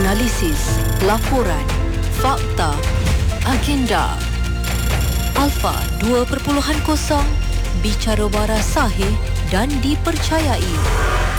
analisis, laporan, fakta, agenda. Alpha 2.0, bicara waras sahih dan dipercayai.